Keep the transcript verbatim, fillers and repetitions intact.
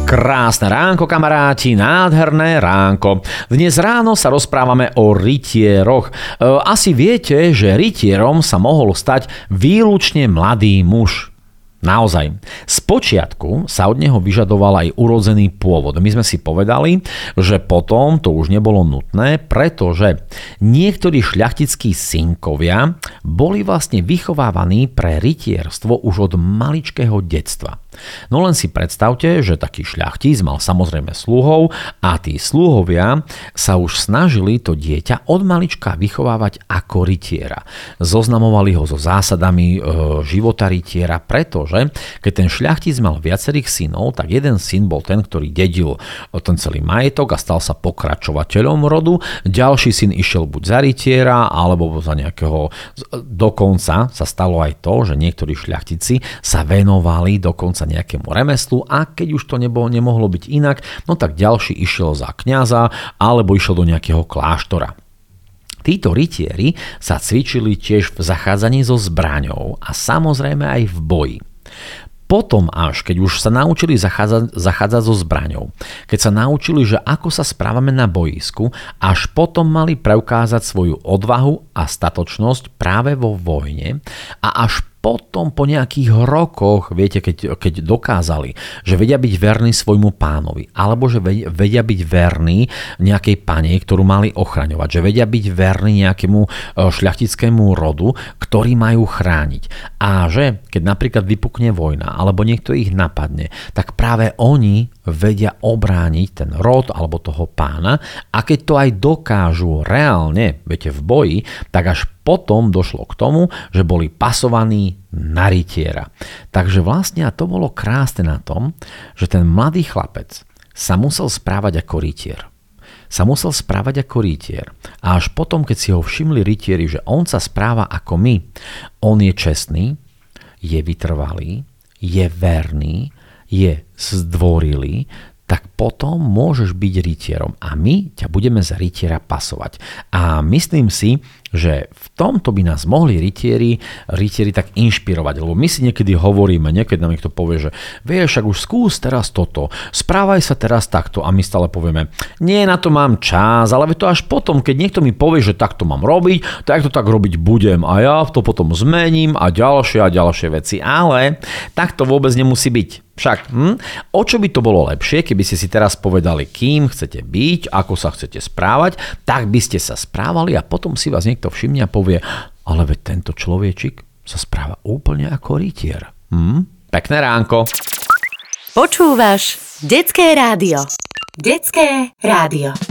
Krásne ránko, kamaráti, nádherné ránko. Dnes ráno sa rozprávame o rytieroch. Asi viete, že rytierom sa mohol stať výlučne mladý muž. Naozaj. Spočiatku sa od neho vyžadoval aj urodzený pôvod. My sme si povedali, že potom to už nebolo nutné, pretože niektorí šľachtickí synkovia boli vlastne vychovávaní pre rytierstvo už od maličkého detstva. No len si predstavte, že taký šľachtic mal samozrejme sluhov a tí sluhovia sa už snažili to dieťa od malička vychovávať ako rytiera. Zoznamovali ho so zásadami e, života rytiera, pretože keď ten šľachtic mal viacerých synov, tak jeden syn bol ten, ktorý dedil ten celý majetok a stal sa pokračovateľom rodu. Ďalší syn išiel buď za rytiera, alebo za nejakého... Dokonca sa stalo aj to, že niektorí šľachtici sa venovali dokonca nejakému remeslu a keď už to nebolo, nemohlo byť inak, no tak ďalší išiel za kňaza alebo išiel do nejakého kláštora. Títo rytieri sa cvičili tiež v zachádzaní so zbraňou a samozrejme aj v boji. Potom až, keď už sa naučili zachádzať, zachádzať so zbraňou, keď sa naučili, že ako sa správame na boisku, až potom mali preukázať svoju odvahu a statočnosť práve vo vojne a až potom po nejakých rokoch, viete, keď, keď dokázali, že vedia byť verní svojmu pánovi, alebo že vedia byť verní nejakej pane, ktorú mali ochraňovať, že vedia byť verní nejakému šľachtickému rodu, ktorý majú chrániť. A že keď napríklad vypukne vojna, alebo niekto ich napadne, tak práve oni vedia obrániť ten rod alebo toho pána a keď to aj dokážu reálne, viete, v boji, tak až potom došlo k tomu, že boli pasovaní na rytiera. Takže vlastne a to bolo krásne na tom, že ten mladý chlapec sa musel správať ako rytier. Sa musel správať ako rytier. A až potom, keď si ho všimli rytieri, že on sa správa ako my, on je čestný, je vytrvalý, je verný, je zdvorilý, tak potom môžeš byť rytierom a my ťa budeme za rytiera pasovať. A myslím si, že v tomto by nás mohli rytieri, rytieri tak inšpirovať, lebo my si niekedy hovoríme, niekedy nám niekto povie, že vieš, ak už skús teraz toto, správaj sa teraz takto a my stále povieme, nie, na to mám čas, ale to až potom, keď niekto mi povie, že takto mám robiť, tak to tak robiť budem a ja to potom zmením a ďalšie a ďalšie veci, ale tak to vôbec nemusí byť. Však, hm, o čo by to bolo lepšie, keby ste si teraz povedali, kým chcete byť, ako sa chcete správať, tak by ste sa správali a potom si vás niekto všimne a povie, ale veď tento človečik sa správa úplne ako rytier. Hm? Pekné ránko. Počúvaš Detské rádio. Detské rádio.